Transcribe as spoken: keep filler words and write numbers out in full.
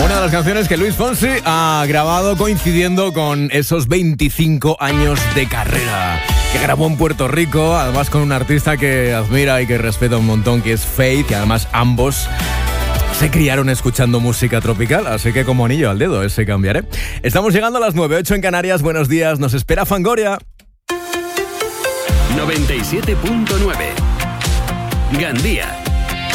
Una de las canciones que Luis Fonsi ha grabado coincidiendo con esos veinticinco años de carrera. Que grabó en Puerto Rico, además con un artista que admira y que respeta un montón, que es Faith, y además ambos se criaron escuchando música tropical, así que como anillo al dedo ese cambiaré. Estamos llegando a las nueve ocho en Canarias. Buenos días, nos espera Fangoria. noventa y siete punto nueve Gandía.